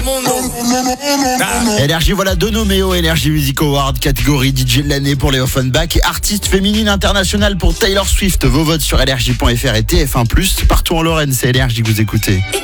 Énergie, voilà deux nommés au Energy Music Award, catégorie DJ de l'année pour Léo Offenbach et artiste féminine internationale pour Taylor Swift. Vos votes sur energy.fr et TF1+. Partout en Lorraine, c'est Énergie que vous écoutez.